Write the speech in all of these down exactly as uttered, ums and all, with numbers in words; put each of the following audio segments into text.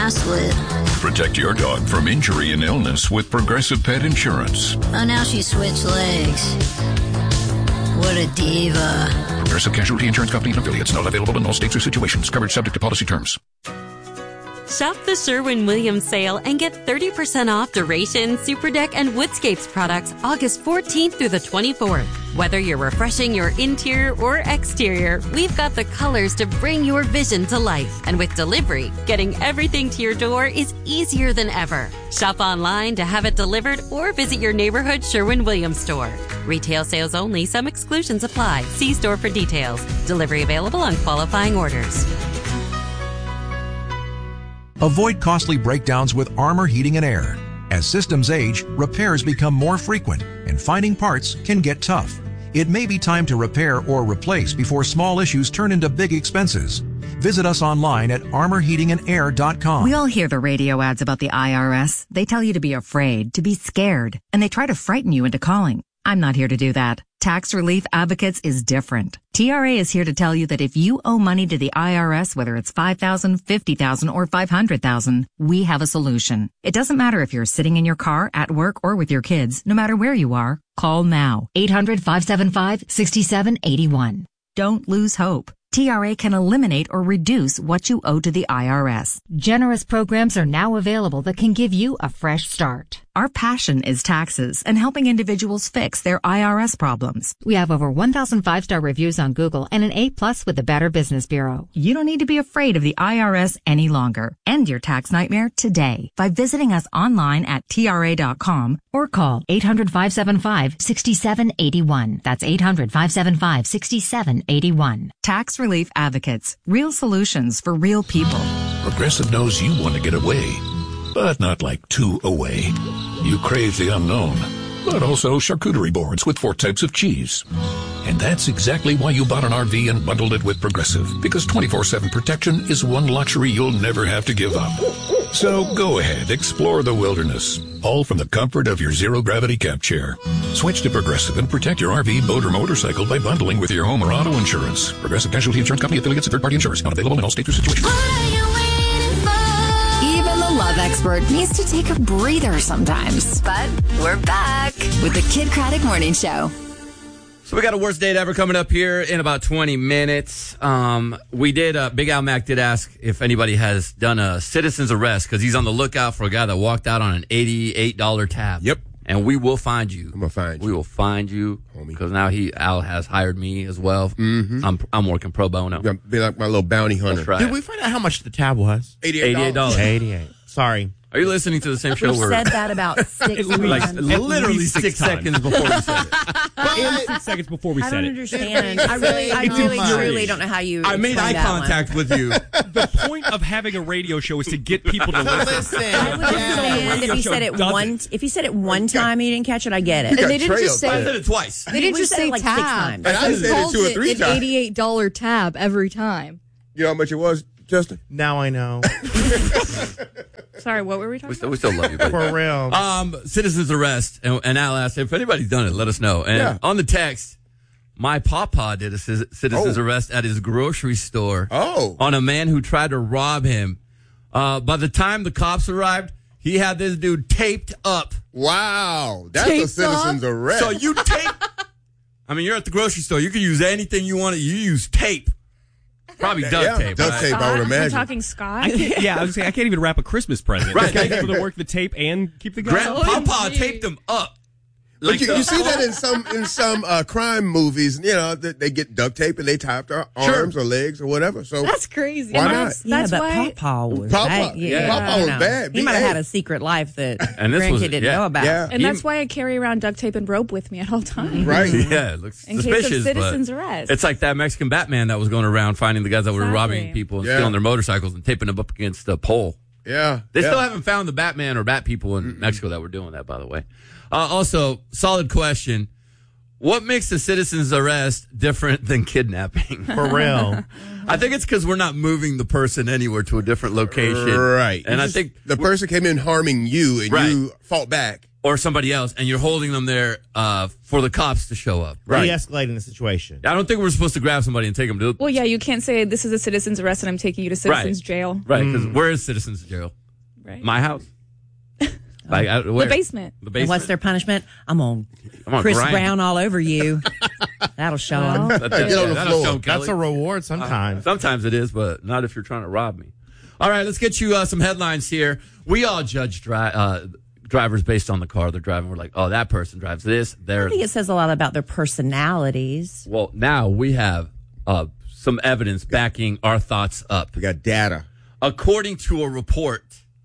split. Protect your dog from injury and illness with Progressive Pet Insurance. Oh, now she switched legs. What a diva. Progressive Casualty Insurance Company and affiliates. Not available in all states or situations. Coverage subject to policy terms. Shop the Sherwin-Williams sale and get thirty percent off Duration, Superdeck, and Woodscapes products August fourteenth through the twenty-fourth. Whether you're refreshing your interior or exterior, we've got the colors to bring your vision to life. And with delivery, getting everything to your door is easier than ever. Shop online to have it delivered or visit your neighborhood Sherwin-Williams store. Retail sales only. Some exclusions apply. See store for details. Delivery available on qualifying orders. Avoid costly breakdowns with Armor Heating and Air. As systems age, repairs become more frequent, and finding parts can get tough. It may be time to repair or replace before small issues turn into big expenses. Visit us online at armor heating and air dot com. We all hear the radio ads about the I R S. They tell you to be afraid, to be scared, and they try to frighten you into calling. I'm not here to do that. Tax Relief Advocates is different. T R A is here to tell you that if you owe money to the I R S, whether it's five thousand dollars, fifty thousand dollars, or five hundred thousand dollars, we have a solution. It doesn't matter if you're sitting in your car, at work, or with your kids. No matter where you are, call now. eight hundred, five seven five, six seven eight one. Don't lose hope. T R A can eliminate or reduce what you owe to the I R S. Generous programs are now available that can give you a fresh start. Our passion is taxes and helping individuals fix their I R S problems. We have over one thousand five-star reviews on Google and an A plus with the Better Business Bureau. You don't need to be afraid of the I R S any longer. End your tax nightmare today by visiting us online at T R A dot com or call eight hundred, five seven five, six seven eight one. That's eight hundred, five seven five, six seven eight one. Tax Relief Advocates. Real solutions for real people. Progressive knows you want to get away, but not like too away. You crave the unknown, but also charcuterie boards with four types of cheese. And that's exactly why you bought an R V and bundled it with Progressive, because twenty-four seven protection is one luxury you'll never have to give up. So go ahead, explore the wilderness, all from the comfort of your zero-gravity camp chair. Switch to Progressive and protect your R V, boat, or motorcycle by bundling with your home or auto insurance. Progressive Casualty Insurance Company, affiliates, and third-party insurers. Not available in all states or situations. Even the love expert needs to take a breather sometimes. But we're back with the Kid Craddock Morning Show. So we got a worst date ever coming up here in about twenty minutes. Um, we did, uh, Big Al Mac did ask if anybody has done a citizen's arrest, because he's on the lookout for a guy that walked out on an eighty-eight dollars tab. Yep. And we will find you. I'm going to find you. We will find you. Because now he, Al has hired me as well. Mm-hmm. I'm I'm working pro bono. You're going to be like my little bounty hunter. That's right. Did we find out how much the tab was? eighty-eight dollars. eighty-eight. Sorry. Are you listening to the same show? We where said that about six like, times. literally six, six seconds before we said it. And six seconds before we I said don't it. understand. I really, I It's really, infuriating. truly don't know how you. I made eye explain that contact one. with you. The point of having a radio show is to get people to listen. I would understand if he said it one. If he said it one time, he didn't catch it. I get it. And they didn't just I say said it twice. they didn't We just said say it like six tab. times. And I They said it called two or three an times. eighty-eight dollars tab every time. You know how much it was, Justin? Now I know. Sorry, what were we talking We still, we still love you, buddy. For real. Um, citizen's arrest, and, and Al asked if anybody's done it. Let us know. And Yeah. on the text, my papa did a ci- citizen's Oh. arrest at his grocery store Oh. on a man who tried to rob him. Uh, by the time the cops arrived, he had this dude taped up. Wow. That's a Taped citizen's up? arrest. So you tape. I mean, you're at the grocery store. You can use anything you want. You use tape. Probably duct Yeah, tape. duct right? tape, I would We're imagine. talking Scott. I can't, yeah, I was saying I can't even wrap a Christmas present. Right. Can I get people to work the tape and keep the gun? Grandpapa taped him up. But you, the- you see that in some in some uh, crime movies, you know, that they get duct tape and they tie up their Sure. arms or legs or whatever. So That's crazy. why And not? that's- Yeah, That's but why- Papa was Papa- bad. yeah, Papa was no. bad. He might have Hey. had a secret life that And this grandkid was- didn't yeah. know about. Yeah. And that's why I carry around duct tape and rope with me at all times. Right. Yeah, it looks In case of suspicious. citizen's but arrest. It's like that Mexican Batman that was going around finding the guys that were Exactly. robbing people and Yeah. stealing their motorcycles and taping them up against a pole. Yeah. They yeah. still haven't found the Batman or Bat people in Mm-mm. Mexico that were doing that, by the way. Uh, also, solid question. What makes a citizen's arrest different than kidnapping? For real. I think it's because we're not moving the person anywhere to a different location. Right. And You I just- think the person came in harming you and Right. you fought back. or somebody else, and you're holding them there uh, for the cops to show up. Right. De-escalating the situation. I don't think we're supposed to grab somebody and take them to. Well, yeah, you can't say this is a citizen's arrest and I'm taking you to citizen's right. jail. Right, because Mm. where is citizen's jail? Right. My house. Like, I, where? The basement. The basement. And what's their punishment? I'm on I'm on Chris grind. Brown all over you. That'll show them. That- that- Get on the that'll floor. show 'em, Kelly. That's a reward sometimes. Uh, sometimes it is, but not if you're trying to rob me. All right, let's get you uh, some headlines here. We all judge dri- uh, drivers based on the car they're driving. We're like, oh, that person drives this. I They're think it says a lot about their personalities. well. Now we have uh, some evidence backing our thoughts up. We got data. According to a report,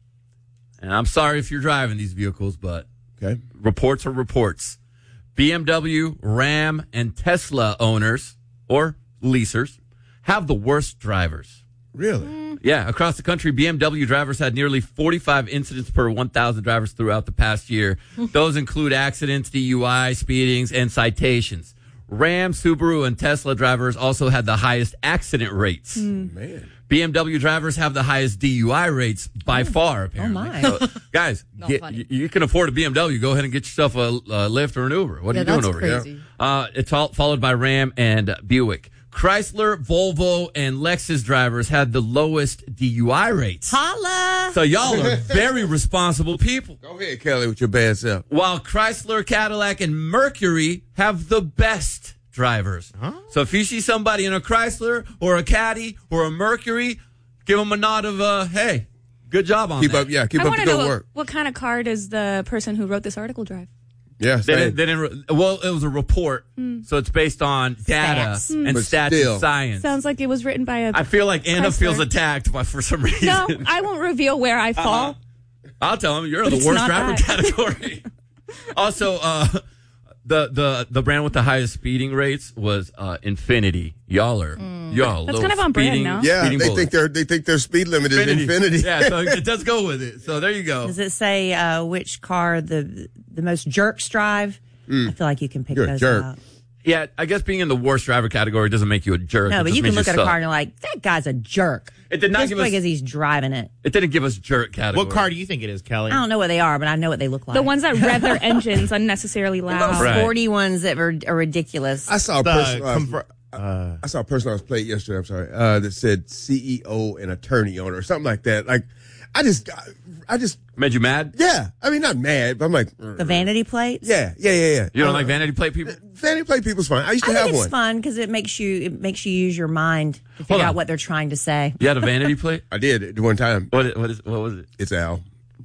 and I'm sorry if you're driving these vehicles, but Okay. reports are reports. B M W, Ram, and Tesla owners or leasers have the worst drivers. Really? Yeah, across the country, B M W drivers had nearly forty-five incidents per one thousand drivers throughout the past year. Those include accidents, D U I, speedings, and citations. Ram, Subaru, and Tesla drivers also had the highest accident rates. Man. B M W drivers have the highest D U I rates by far, apparently. my. So, guys, Not get, funny. you, you can afford a B M W. Go ahead and get yourself a, a Lyft or an Uber. What are Yeah, you doing that's over crazy. here? Uh, it's all, followed by Ram and Buick. Chrysler, Volvo, and Lexus drivers had the lowest D U I rates. Holla! So y'all are very responsible people. Go ahead, Kelly, with your bad self. While Chrysler, Cadillac, and Mercury have the best drivers. Huh? So if you see somebody in a Chrysler or a Caddy or a Mercury, give them a nod of, uh, hey, good job on Keep that. up, yeah, keep I up want the to know good what, work. what kind of car does the person who wrote this article drive? Yeah, They same. didn't, they didn't, re- well, it was a report, so it's based on data Stats. and But stats still. and science. Sounds like it was written by a. I feel like Anna Chrysler. feels attacked by, for some reason. No, I won't reveal where I fall. I'll tell him you're But in it's the worst not driver that. category. Also, uh, the the the brand with the highest speeding rates was uh, Infinity. Y'all are y'all. That's little kind of on brand, speeding- no? Yeah, speeding they bullets. think their they think their speed limit is infinity. Yeah, so it does go with it. So there you go. Does it say uh, which car the the most jerks drive? I feel like you can pick You're a those jerk. out. Yeah, I guess being in the worst driver category doesn't make you a jerk. No, It but just you can means look at a suck. car and you're like, that guy's a jerk. It did not Just give us. because he's driving it. It didn't give us jerk category. What car do you think it is, Kelly? I don't know what they are, but I know what they look like. The ones that rev their engines unnecessarily Those loud. Right. sporty ones that are, are ridiculous. I saw a The person. uh, conver- uh, I saw a personalized plate yesterday. I'm sorry, uh, that said C E O and attorney owner or something like that. Like, I just, I just, Made you mad? yeah. I mean, not mad, but I'm like, The vanity plates. yeah, yeah, yeah, yeah. You don't Uh, like vanity plate people? vanity plate people's fine. I used to I have think it's one. fun because it makes you it makes you use your mind to Hold figure on. out what they're trying to say. You had a vanity plate? I did at one time. What? is- What is? What was it? It's Al.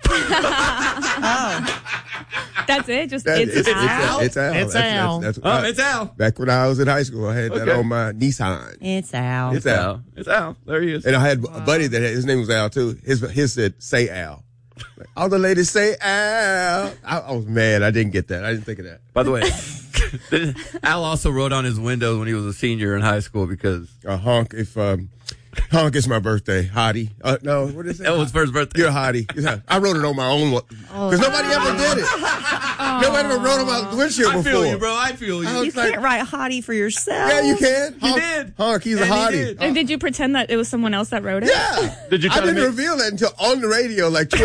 That's it? Just That- it's, Al? It's Al. It's That's- Al. That's, that's, Oh, I- it's Al. Back when I was in high school, I had that Okay. on my Nissan. It's Al. It's Al. It's Al. There he is. And I had a buddy that had, his name was Al too. His his said say Al. Like, all the ladies say Al. I, I was mad. I didn't get that. I didn't think of that. By the way, Al also wrote on his window when he was a senior in high school because A honk if um, honk is my birthday. Hottie. Uh, no, what is it? that was for his birthday. You're a hottie. I wrote it on my own because nobody ever did it. Nobody ever wrote on my windshield I before. feel you, bro. I feel you. I You was like, can't write hottie for yourself. yeah, you can. Honk, did. Honk, he's a And he hottie. did. And did you pretend that it was someone else that wrote it? Yeah. Did you try I to didn't make- reveal that until on the radio like